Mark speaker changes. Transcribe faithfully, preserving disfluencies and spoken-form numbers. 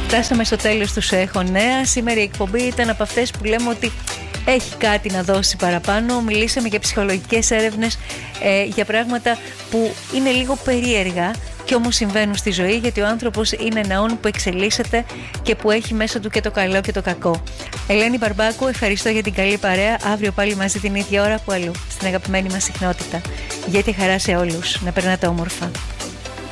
Speaker 1: Φτάσαμε στο τέλος του Σου Έχω Νέα. Σήμερα η εκπομπή ήταν από αυτές που λέμε ότι έχει κάτι να δώσει παραπάνω. Μιλήσαμε για ψυχολογικές έρευνες, ε, για πράγματα που είναι λίγο περίεργα και όμως συμβαίνουν στη ζωή, γιατί ο άνθρωπος είναι ένα όν που εξελίσσεται και που έχει μέσα του και το καλό και το κακό. Ελένη Μπαρμπάκου, ευχαριστώ για την καλή παρέα. Αύριο πάλι μαζί την ίδια ώρα που αλλού, στην αγαπημένη μας συχνότητα. Για τη χαρά σε όλους. Να περνάτε όμορφα.